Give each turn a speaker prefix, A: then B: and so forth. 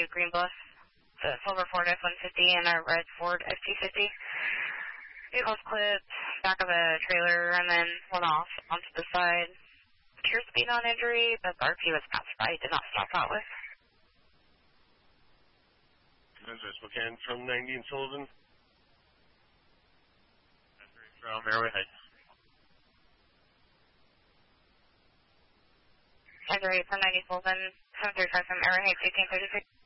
A: Green Bluff. It's a silver Ford F-150 and a red Ford F-250. Vehicles clipped, back of a trailer, and then went off onto the side. Pure speed on injury, but the RP was passed by. Did not stop that with.
B: Spokane from 90 and Sullivan. From Airway Heights.
A: 738 from 90 Sullivan. 735 from Airway Heights, 1836.